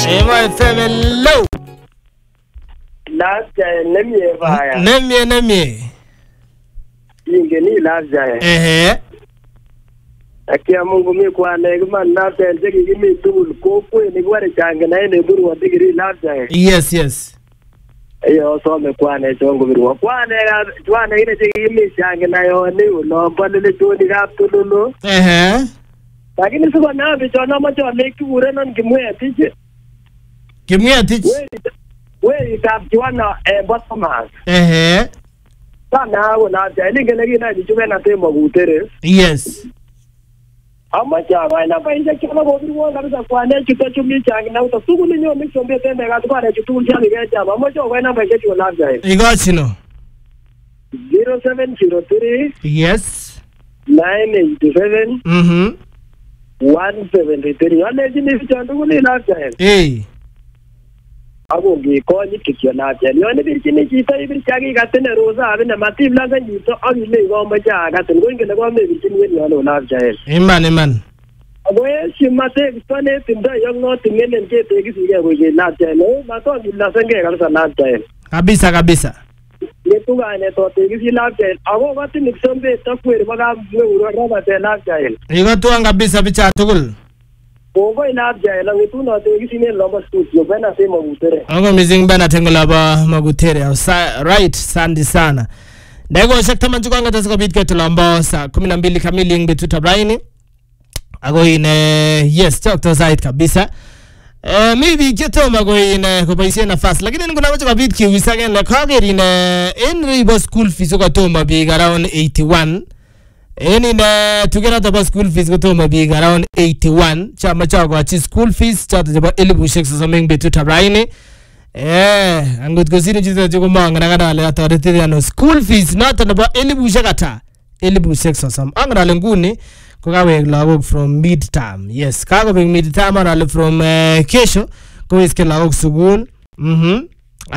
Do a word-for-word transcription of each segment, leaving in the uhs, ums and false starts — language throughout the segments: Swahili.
Ema F M hello. Last time nemye baya. Nemye nemye. Inge ni last time. Ehe. Akia Mungu mi kwa negma na tende kimi tool ko ko ni gware change na ne buru digiri last time. Yes yes. Eyo so me kwa ne chongo biru. Kwa ne kwa ne ine kimi change na yo ni no balele toni rap tululo. Ehe. Lakini siko na bicho na macho leki ure non kimwe tije. Kimwe tije. We kapjwana e bottomas. Ehe. Sana wona tele ngene na jichume na tembo gutere. Yes. Amacha wana paisa kama bobiwo kabisa kwa ne chito chumi changi na utasuguli nyo mixombe tende ga kwa ne chitu chali ga chama amacha wana paisa chio labda e Igachino. zero seven zero three Yes. nine eight seven Mhm. one seven three ane jini chandu ni labda e Eh. Ago gi ko ni kikyo na je yo ne bir chini chita ibir chagi ga tene roza ave na matib la ga jito agi le go ma ja ga tene go ngene go me bir chini ni no labda e Iman iman. Ago e simate stone tinda yo no tingene ke te gi sige go je labda no ma to gi la senge ga sa labda e Kabisa kabisa. Ye tu ga ne to te gi labda e ago ga tin niksombe to kwere baga me uro ra ba te labda e Igatu ang kabisa bicha tugul. Ogo labda e la ngitu no te gi sine lobo studio bena se mo utere Ogo mizing bana tengola ba magutere. Right, sandi sana. Ndego shakta manchukanga tasika bitke tulamba saa kumi na mbili kamili ingbe tutabraini. Ago ine, yes, chokto zaid kabisa. Uh, maybe kito mago ine kupaisia nafasi. Lakini nikuna macho kabitki uwisagen le kageri ine enri bo school fees uka toma big around eighty-one. Eni na tukena taba school fees uka toma big around eighty-one. Chama chago achi school fees chato jaba elibu shek sasa ingbe tutabraini. Eh, angut kusini jita juko manga nakada ale authority ano school fees not naba elibu shekata elibu shek sasa anga ale nguni kukawe lagok from mid term. Yes, kago bing mid term ale from uh, kesho kuweske lagok sugul. Mhm.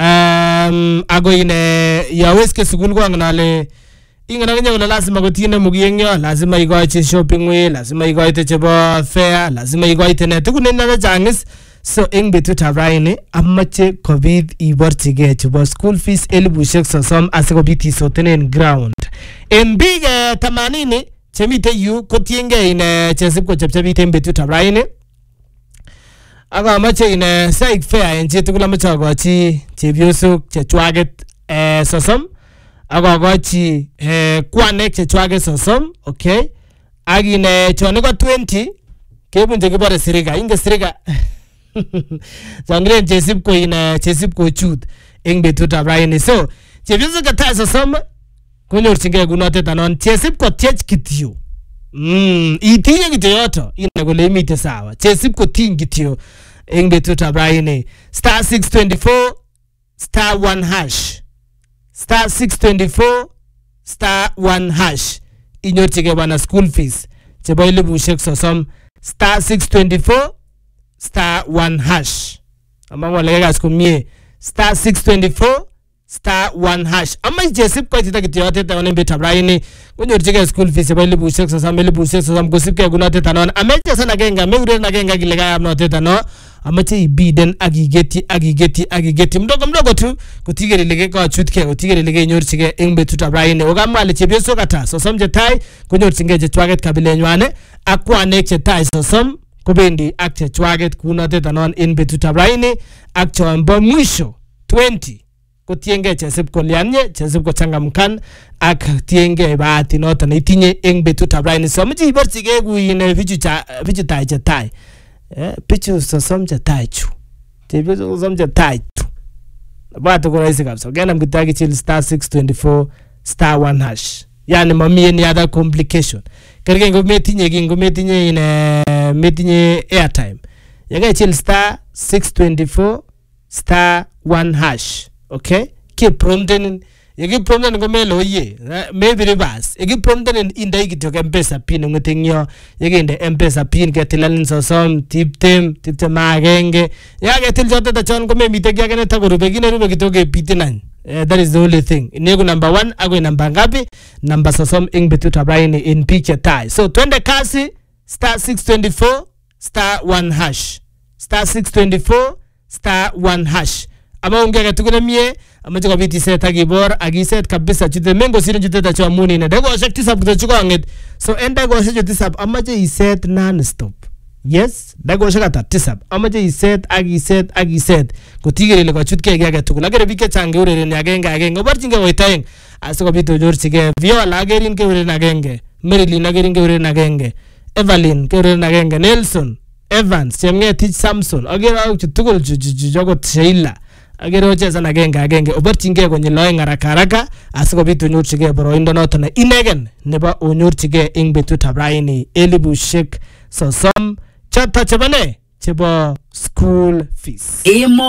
Um ago ine ya weske sugul kwa anga ale inga nakanya kula lazima kutine mugiyengyo, lazima igoiche shopping way, lazima igoite chebo fair, lazima igoite ne tukune nana jangis. So ing betut abraini amache covid ibortige chebo school fees elibu shek sosom asikobit isotenen ground en big uh, tamanini chemite yu kotienge ine chesip ko chepchepit en betut abraini aga amache ine saik fair en chitukul amache agochi chepyosok chechwaget eh, sosom aga agochi eh, kwanek chechwaget sosom. Okay, agine choniko twenty kebunje kibore sirika inge sirika Zangren chesip ko ina chesip ko chut eng betut abraini. So chepyoso kata sosom konyorchingei kunotet anon chesip ko tiech kityo. Mm, itinye kityo yoto ina kole imite sawa. Chesip ko ting kityo eng betut abraini. Star six twenty-four star one hash. Star six twenty-four star one hash. Inyorchingei bana school fees chebo elibu shek sosom. Star six twenty-four star one hash. Amangwa lega skumie star six twenty-four star one hash. Ama jesip kwa tita kitiyote taone mbeta braini kunyorchike school fees yaba ilibu shek sosam ilibu shek sosam kusipke gunote tanon ameche sana genga meure na genga gilega ya mnote tano amache ibiden agigeti agigeti agigeti mdogo mdogo tu kutigeri lege kwa chutke kutigeri lege nyorchike ingbe tuta braini ogama ale chebyeso kata sosam jetai kunyorchike jetwaget kabile nywane akwane chetai sosam kubendi ak chechwaget kunote tanon in betut abraini ak chombo mwisho twenty kotienge chesip kolyanye chesip kochangamkan ak tienge bahati noton itinye eng betut abraini. So mji iborchige kuine bichu cha bichu tai chetai eh bichu sosom chetai chu bichu sosom chetai tu bato ko rahisi kabisa gena mkitaki chill star six twenty-four star one hash. Yani mami any other complication kerge ngo metinye kingo metinye ine metinye airtime yaga chill star six twenty-four star one hash. Okay, keep prompting yagi prompting ngo melo ye maybe reverse yagi prompting inda igito ke mpesa pin ngotingyo yagi inde mpesa pin ke tilalin sosom tiptem tiptem agenge yaga til jote ta chon ngo me mite yaga ne tagorube gine rube kitoke pitinan. Uh, that is the only thing. Nego number one, ago number ngapi, number sosom ing betut abraini in picture tie. So twende kasi star six twenty-four star one hash. star six twenty-four star one hash. Ama ungeke tukule mie amache kobit iset akibor akiset kabisa chute mengo sire chute ta chamuni ne dego shek tisap kutochuko anget. So enda go shek tisap amache iset non stop. Yes, dego shek ata tisap amache iset akiset akiset kotigere le kochutke age tukul agere bike change ureren agenge agenge obarchinge woitaeng asikobit onyorchige Viola agerin ke ureren agenge, Marilyn agerin ke ureren agenge, Evelyn ke ureren agenge, Nelson, Evans, Chemngetich, Samson agere ak tukul jogot Sheila agere ocheza agenge agenge obarchinge konyil oeng haraka haraka asikobit onyorchige boroindo noton inegen nebo onyorchige ing betutab raini elibushek sosom chata chebane chebo school fees.